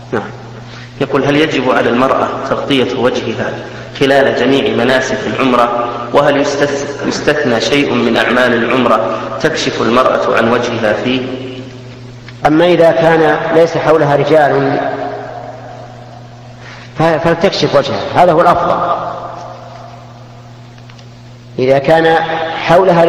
نعم. يقول: هل يجب على المرأة تغطية وجهها خلال جميع مناسك العمرة؟ وهل يستثنى شيء من أعمال العمرة تكشف المرأة عن وجهها فيه؟ أما إذا كان ليس حولها رجال فلتكشف وجهها، هذا هو الأفضل. إذا كان حولها